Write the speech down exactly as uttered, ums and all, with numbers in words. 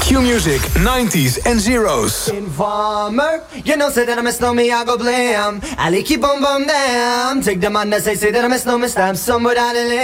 Q-Music, nineties and zeros. Informer, you know, say that I miss no me, I go blam. I like keep on bum damn. Take the man that say, say that I miss no me, stamp somewhere down the lane.